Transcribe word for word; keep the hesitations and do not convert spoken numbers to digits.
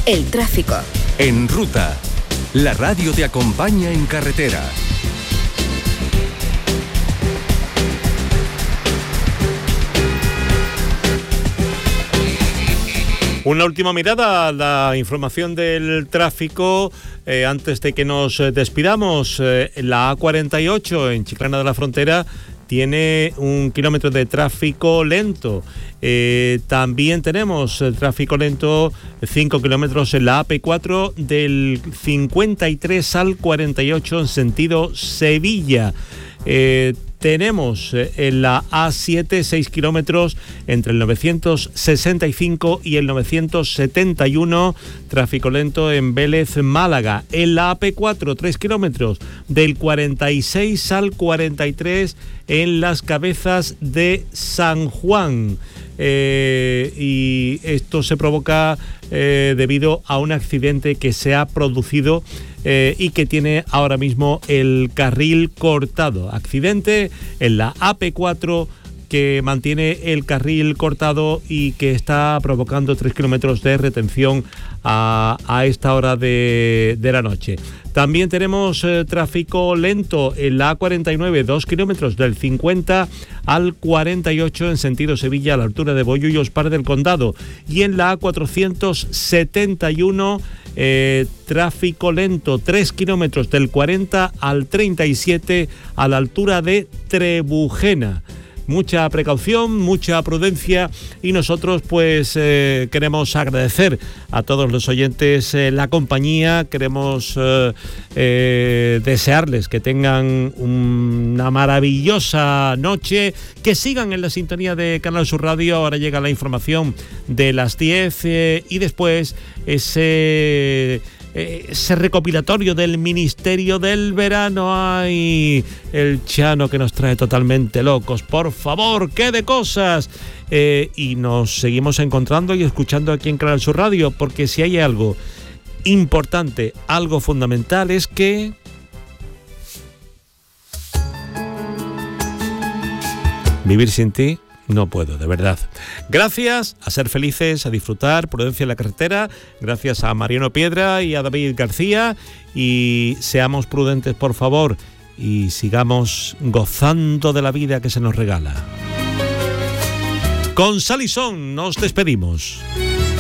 El tráfico. En Ruta, la radio te acompaña en carretera. Una última mirada a la información del tráfico eh, antes de que nos despidamos. Eh, la A cuarenta y ocho en Chiclana de la Frontera tiene un kilómetro de tráfico lento. Eh, también tenemos tráfico lento, cinco kilómetros en la A P cuatro del cincuenta y tres al cuarenta y ocho en sentido Sevilla. Eh, tenemos en la A siete seis kilómetros entre el novecientos sesenta y cinco y el novecientos setenta y uno, tráfico lento en Vélez, Málaga. En la A P cuatro tres kilómetros del cuarenta y seis al cuarenta y tres en Las Cabezas de San Juan. Eh, y esto se provoca eh, debido a un accidente que se ha producido eh, y que tiene ahora mismo el carril cortado. Accidente en la A P cuatro que mantiene el carril cortado y que está provocando tres kilómetros de retención a, a esta hora de, de la noche. También tenemos eh, tráfico lento en la A cuarenta y nueve, dos kilómetros del cincuenta al cuarenta y ocho en sentido Sevilla, a la altura de Bollullos, Par del Condado. Y en la A cuatrocientos setenta y uno, eh, tráfico lento, tres kilómetros del cuarenta al treinta y siete, a la altura de Trebujena. Mucha precaución, mucha prudencia, y nosotros pues eh, queremos agradecer a todos los oyentes eh, la compañía. Queremos eh, eh, desearles que tengan una maravillosa noche, que sigan en la sintonía de Canal Sur Radio. Ahora llega la información de las diez eh, y después ese... ese recopilatorio del Ministerio del Verano. ¡Ay! El Chano, que nos trae totalmente locos. Por favor, ¡qué de cosas! Eh, y nos seguimos encontrando y escuchando aquí en Canal Sur Radio, porque si hay algo importante, algo fundamental, es que vivir sin ti no puedo, de verdad. Gracias, a ser felices, a disfrutar, prudencia en la carretera. Gracias a Mariano Piedra y a David García. Y seamos prudentes, por favor, y sigamos gozando de la vida que se nos regala. Con Sal y Son nos despedimos.